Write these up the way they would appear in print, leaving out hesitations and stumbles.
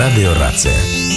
Радиорация.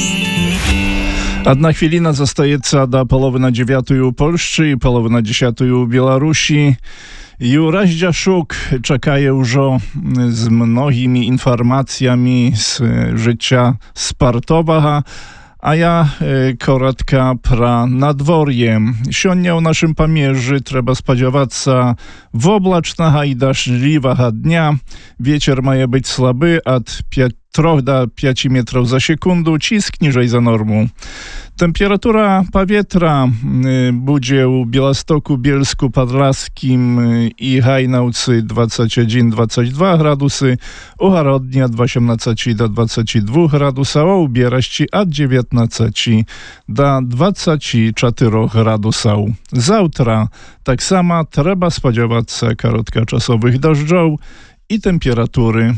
1 chwilina zostaje do połowy na 9 u Polsce i połowy na 10 u Białorusi. Juraj Dziaszuk czeka już z mnogimi informacjami z życia sportowego, a ja krótka pra nadworje. Siądnia u naszym pamierzy trzeba spodziewać się oblacznego i deszczliwego dnia. Wieczór ma być słaby od 3 do 5 metrów za sekundę, cisk niżej za normą. Temperatura powietrza będzie u Białegostoku, Bielsku, Podlaskim i Hajnałcy 21-22 gradusy, u Horodnia od 18 do 22 gradusów, a u Bieraści od 19 do 24 gradusów. Zawtra tak samo trzeba spodziewać się krótkoczasowych deszczów i temperatury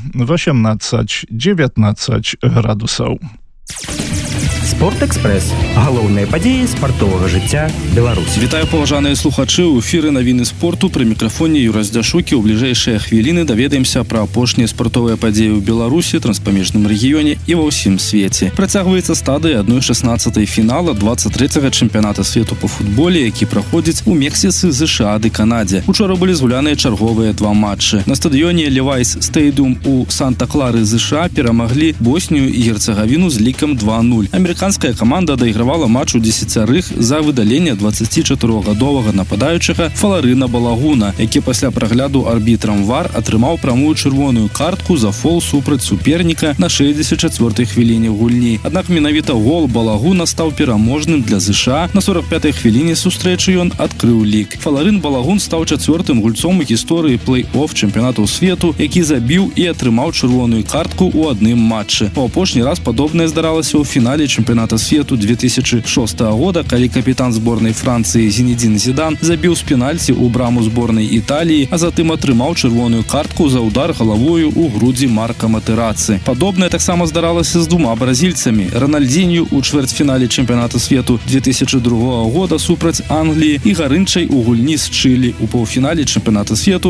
18-19 gradusów. Спортэкспрэс. Галоўныя падзеі спартовага жыцця Беларусі. Вітаю, паважаныя слухачы. У эфіры навіны спорту. Пры мікрафоне Юрай Дзяшук. У бліжэйшыя хвіліны даведаемся пра апошнія спартовыя падзеі ў Беларусі, транспамежным рэгіёне і ва ўсім свеце. Працягваецца стадыя 1/16 фінала 23-га чэмпіяната свету па футболе, які праходзіць у Мексіцы, США ды Канадзе. Учора былі згуляныя чарговыя 2 матчы. На стадыёне Левайс Стадіум у Санта-Клары, США перамаглі Боснію і Герцагавіну з лікам 2-0. Американская команда доигрывала матч у 10 за выдаление 24-гадовага нападаючага Фаларына Балагуна, які пасля прагляду арбітрам ВАР атрымаў прамую чырвоную картку за фол супраць суперніка на 64-й хвіліне гульні. Аднак менавіта гол Балагуна стаў пераможным для ЗША. На 45-й хвіліне сустрэчы ён адкрыў лік. Фаларын Балагун стаў 4-тым гульцом у гісторыі плэй-офф чэмпіянату свету, які забіў і атрымаў чырвоную картку ў адным матчы. У апошні раз падобнае здаралася ў фінале чэмпіяната свету 2006 года, калі капітан зборнай Францыі Зінедзін Зідан забіў з пенальці ў браму зборнай Італіі, а затым атрымаў чырвоную картку за удар галавою ў грудзі Марка Матэраци. Падобнае таксама здаралася з 2 бразільцамі: Рональдзінью ў чвэрцьфінале чэмпіяната свету 2002 года супраць Англіі і Гарынчай у гульні з Чылі ў паўфінале чэмпіяната свету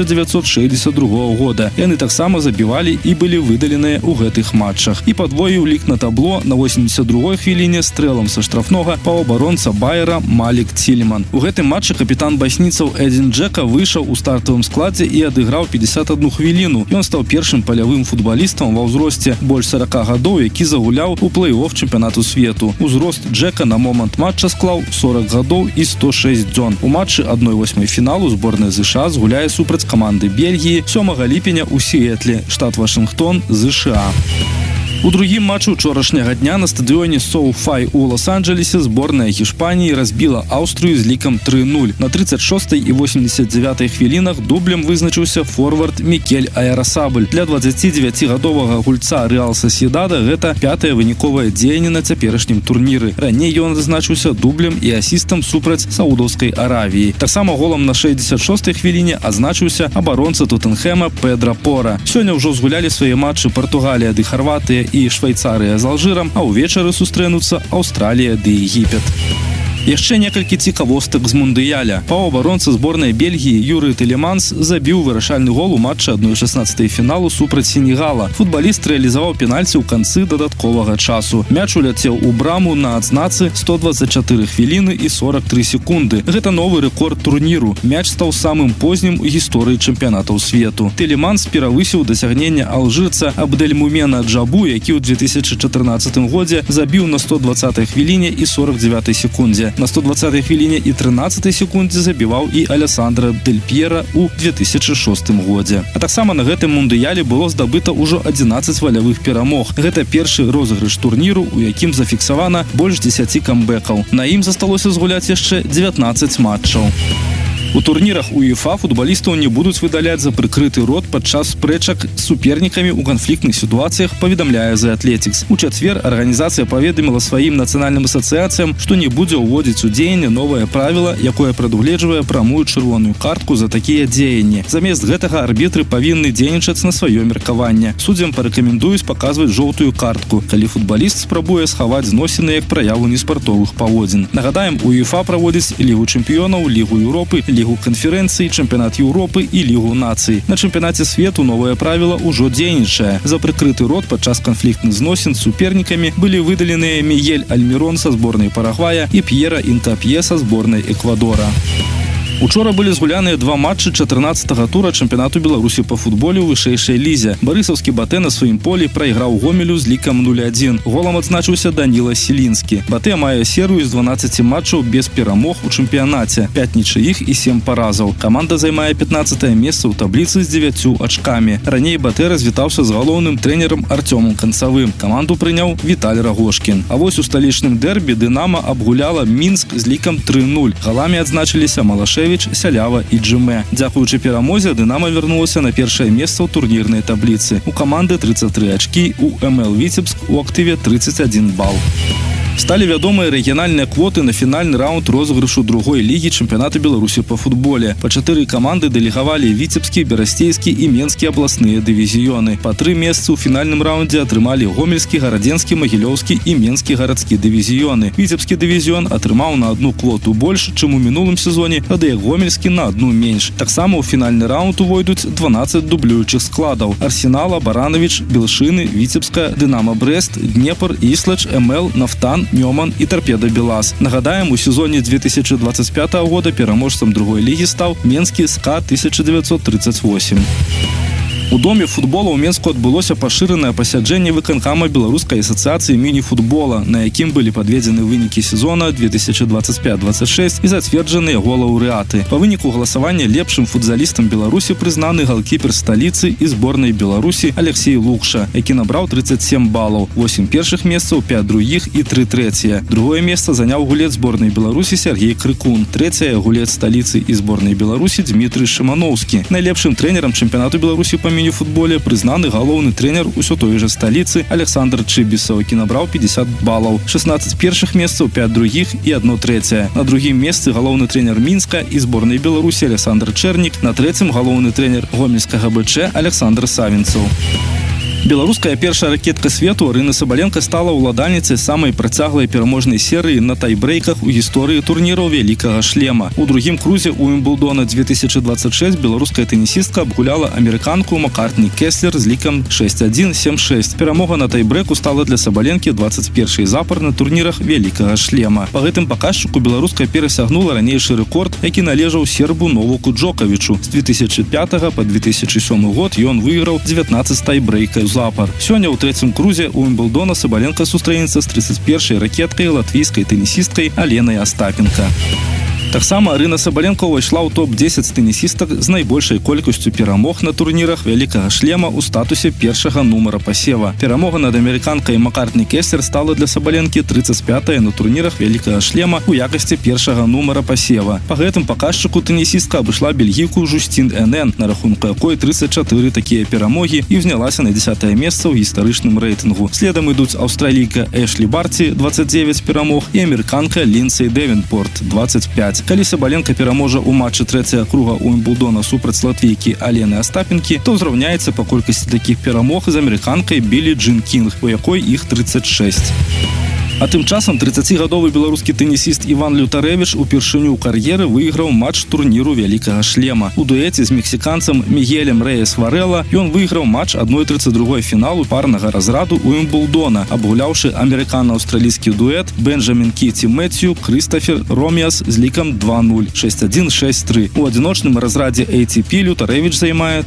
1962 года. Яны таксама забівалі і былі выдаленыя ў гэтых матчах. І падвоіў лік на табло на 82-й хвіліне стрэлам са штрафнога паўабаронца Байера Малік Ціліман. У гэтым матчы капітан басніцаў Эдзін Джека выйшаў у стартавым складзе і адыграў 51 хвіліну. Ён стаў першым палявым футбалістам ва ўзросце больш 40 гадоў, які загуляў у плэй-офф чэмпіянату свету. Узрост Джека на момант матча склаў 40 гадоў і 106 дзён. У матчы 1/8 фіналу зборная ЗША згуляе супраць каманды Бельгіі 7 ліпеня ў Сіэтле, штат Вашынгтон, ЗША. У другім матчы учорашняга дня на стадыёне SoFi у Лос-Анджелесе зборная Гішпаніі разбіла Аўстрыю з лікам 3-0. На 36-й і 89-й хвілінах дублем вызначыўся форвард Мікель Аярасабль. Для 29-гадовага гульца Рэал Сосьедада гэта 5-е выніковае дзеянне на цяперашнім турніры. Раней ён адзначыўся дублем і асістам супраць Саудаўскай Аравіі. Таксама голам на 66-й хвіліне адзначыўся абаронца Тоттенхэма Педро Пора. Сёння ўжо згулялі свае матчы Партугалія ды Харватыя і Швейцарыя з Алжырам, а ўвечары сустрэнуцца Аўстралія ды Егіпет. Яшчэ некалькі цікавостак з мундыяля. Паўабаронца зборнай Бельгіі Юрый Тэлеманс забіў вырашальны гол у матчы 1/16 фіналу супраць Сенегала. Футбаліст рэалізаваў пенальці ў канцы дадатковага часу. Мяч уляцеў у браму на адзнацы 124 хвіліны і 43 секунды. Гэта новы рэкорд турніру. Мяч стаў самым познім у гісторыі чэмпіянатаў свету. Тэлеманс перавысіў дасягнення алжырца Абдельмумена Джабу, які ў 2014 годзе забіў на 120 хвіліне і 49 секундзе. На 120-й хвіліне і 13-й секундзе забіваў і Алессандро Дель Пьера ў 2006 годзе. А таксама на гэтым мундыяле было здабыта ўжо 11 валявых перамог. Гэта першы розыгрыш турніру, у якім зафіксавана больш 10 камбэкаў. На ім засталося згуляць яшчэ 19 матчаў. У турнірах УЕФА футбалістаў не будуць выдаляць за прыкрыты рот падчас спрэчак з супернікамі ў канфліктных сітуацыях, паведамляе The Athletics. У чацвер арганізацыя паведаміла сваім нацыянальным асацыяцыям, што не будзе ўводзіць у дзеянне новае правіла, якое прадугледжвае прамую чырвоную картку за такія дзеянні. Замест гэтага арбітры павінны дзейнічаць на сваё меркаванне. Суддзям парэкамендуюць паказваць жоўтую картку, калі футбаліст спрабуе схаваць зносіны як праяву неспартовых паводзін. Нагадаем, УЕФА праводзіць Лігу чэмпіёнаў, Лігу Еўропы, Лігу Лігу канферэнцый, чэмпіянат Еўропы і Лігу нацый. На чэмпіянаце свету новае правіла ўжо дзейнічае. За прыкрыты рот падчас канфліктных зносін з супернікамі былі выдаленыя Мигель Альмірон са зборнай Парагвая і П'ера Інкап'е са зборнай Эквадора. Учора былі згуляныя два матчы 14-го тура чэмпіянату Беларусі па футболе ў вышэйшай лізе. Барысаўскі Батэ на сваім полі прайграў Гомелю з лікам 0-1. Голам адзначыўся Даніла Селінскі. Батэ мае серыю з 12 матчаў без перамог у чэмпіянаце, 5 нічыіх і 7 паразаў. Каманда займае 15-е месца ў табліцы з 9 ачкамі. Раней Батэ развітаўся з галоўным трэнерам Артёмом Канцавым. Каманду прыняў Віталь Рагошкін. А вось у сталічным дэрбі Дынама абгуляла Мінск з лікам 3-0. Галамі адзначыліся Малашевіч, Сялява і Джиме. Дзякуючы перамозе Дынама вярнулася на першае месца ў турнірнай табліцы. У каманды 33 ачкі, у МЛ Віцебск у актыве 31 бал. Сталі вядомыя рэгіянальныя квоты на фінальны раунд розыгрышу другой лігі чэмпіянату Беларусі па футболе. Па 4 каманды дэлегавалі Віцебскі, Берасцейскі і Менскі абласныя дывізіёны. Па 3 месцы ў фінальным раундзе атрымалі Гомельскі, Гарадзенскі, Магілёўскі і Менскі гарадскі дывізіёны. Віцебскі дывізіён атрымаў на одну квоту больш, чым у мінулым сезоне, тады як Гомельскі на одну менш. Таксама ў фінальны раунд увойдуць 12 дублюючых складаў: Арсенала, Баранович, Белшыны, Віцебска, Дынамо Брест, Днепр, Іслач, МЛ, Нафтан, Нёман і Торпеда Белас. Нагадаем, у сезоне 2025 года пераможцам другой лігі стаў Менскі СКА 1938. У доме футбола ў Менску адбылося пашыранае пасяджэнне выканкама Беларускай асацыяцыі міні-футбола, на якім былі падведзены вынікі сезона 2025-26 і зацверджаныя яго лаўрэаты. Па выніку галасавання лепшым футзалістам Беларусі прызнаны галкіпер сталіцы і зборнай Беларусі Алексей Лукша, які набраў 37 балаў, 8 першых месцаў, 5 другіх і 3 трэція. Другое месца заняў гулец зборнай Беларусі Сергей Крыкун, трэцяе гулец сталіцы і зборнай Беларусі Дмітрый Шымановскі. Найлепшым трэнерам чэмпіянату Беларусі па міні-футболе прызнаны галоўны трэнер усё той жа сталіцы Александр Чыбісаў, які набраў 50 балаў, 16 першых месцаў, 5 другіх і 1 трэцяе. На другім месцы галоўны трэнер Мінска і зборнай Беларусі Александр Чэрнік, на трэцім галоўны трэнер Гомельскага БЧ Александр Савінцаў. Беларуская першая ракетка свету Арына Сабаленко стала ўладальніцай самай працяглай пераможнай серыі на тайбрейках у гісторыі турніраў Вялікага шлема. У другім крузе у Уимблдона 2026 беларуская тэнісістка абгуляла амерыканку Маккартні Кеслер з лікам 6-1-7-6. Перамога на тайбрейку стала для Сабаленкі 21-й запар на турнірах Вялікага шлема. Па гэтым паказчыку беларуска перасягнула ранейшы рэкорд, які належаў сербу Новаку Джокавічу. З 2005 па 2007 год ён выйграў 19 тайбрейкаў запар. Сёння ў трэцім крузе у Уимблдона Сабаленко сустрэнецца з 31-й ракеткай латвійскай тэнісісткай Аленай Астапенко. Таксама Арына Сабаленко ўвайшла ў топ-10 тэнісістак з найбольшай колькасцю перамог на турнірах Вялікага шлема ў статусе першага нумара пасева. Перамога над амерыканкай Маккартні Кеслер стала для Сабаленкі 35-я на турнірах Вялікага шлема ў якасці першага нумара пасева. Па гэтым паказчыку тэнісістка абышла бельгійку Жустін Энен, на рахунку якой 34 такія перамогі і ўзнялася на 10-е месца ў гістарычным рэйтынгу. Следам ідуць аўстралійка Эшлі Барці 29 перамог і амерыканка Линдсей Дэвенпорт 25. Калі Сабаленко пераможа ў матчы трэцяга круга у Уимблдона супраць латвійкі Алены Астапенкі, то зраўняецца па колькасці такіх перамог з амерыканкай Білі Джин Кінг, у якой іх 36. А тым часам 30-гадовы беларускі тэнісіст Іван Лютарэвіч упершыню ў кар'еры выйграў матч турніру Вялікага шлема. У дуэце з мексіканцам Мігелем Рэес Варэла ён выйграў матч 1/32 фіналу парнага разраду у Уимблдона, абгуляўшы амерыкана-аўстралійскі дуэт Бенджамін Кіці Мэтью Крыстафер Роміас з лікам 2-0, 6-1, 6-3. У адзіночным разрадзе ATP Лютарэвіч займае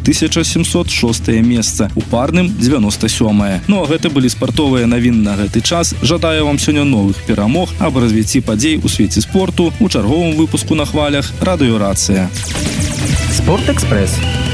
1706 месца, у парным 97-е. Ну а гэта былі спартовыя навіны на гэты час. Жадаю вам сёння новых перамог аб развіцці падзей у свеце спорту ў чарговым выпуску на хвалях Радыёрацыя. Спортэкспрэс.